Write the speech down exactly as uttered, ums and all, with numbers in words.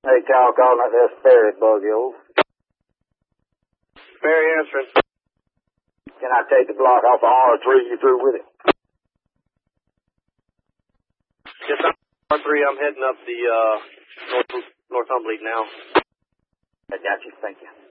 Hey, Cal, calling out there, Sperry, bug yours. Sperry answering. Can I take the block off of R three? You through with it? Yes, I'm R three. I'm heading up the uh, North Northumberland now. I got you. Thank you.